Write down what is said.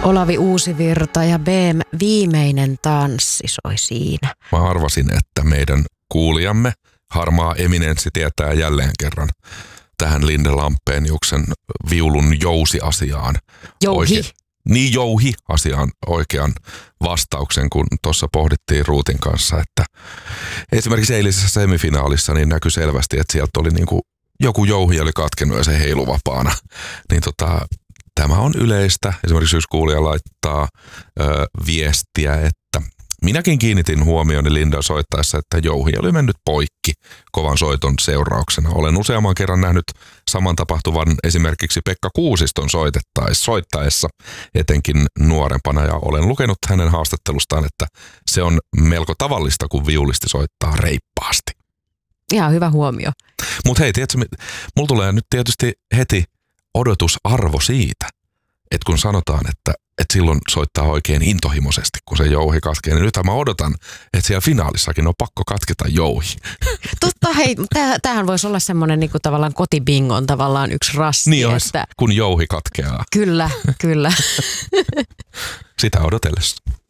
Olavi Uusivirta ja BM Viimeinen tanssi soi siinä. Mä arvasin, että meidän kuulijamme harmaa eminenssi tietää jälleen kerran tähän Linde Lampeniuksen viulun jousi-asiaan. Jouhi-asiaan oikean vastauksen, kun tuossa pohdittiin Ruutin kanssa, että esimerkiksi eilisessä semifinaalissa niin näkyi selvästi, että sieltä oli niin kuin joku jouhi oli katkennut ja se heilu vapaana. Niin tämä on yleistä. Esimerkiksi jos kuulija laittaa viestiä, että minäkin kiinnitin huomioni Lindan soittaessa, että jouhi oli mennyt poikki kovan soiton seurauksena. Olen useamman kerran nähnyt saman tapahtuvan esimerkiksi Pekka Kuusiston soittaessa, etenkin nuorempana, ja olen lukenut hänen haastattelustaan, että se on melko tavallista, kun viulisti soittaa reippaasti. Ihan hyvä huomio. Mutta hei, tiedätkö, mulla tulee nyt tietysti heti odotusarvo siitä, että kun sanotaan, että silloin soittaa oikein intohimoisesti, kun se jouhi katkee, niin nythän mä odotan, että siellä finaalissakin on pakko katketa jouhi. Totta, hei, tämähän voisi olla semmoinen niin kuin tavallaan kotibingon tavallaan yksi rasti. Niin olisi, kun jouhi katkeaa. Kyllä, kyllä. Sitä odotellessa.